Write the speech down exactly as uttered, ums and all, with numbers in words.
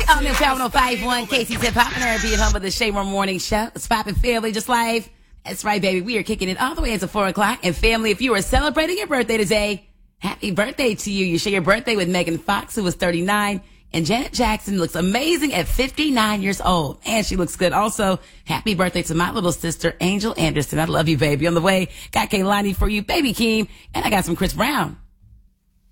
I'm in Power one oh five one, Casey's Hip Hop, and I'm being home with the Shamer Morning Show. It's popping family, just live. That's right, baby. We are kicking it all the way into four o'clock. And family, if you are celebrating your birthday today, happy birthday to you. You share your birthday with Megan Fox, who was thirty-nine, and Janet Jackson looks amazing at fifty-nine years old. And she looks good. Also, happy birthday to my little sister, Angel Anderson. I love you, baby. On the way, got Kaylani for you, Baby Keem, and I got some Chris Brown.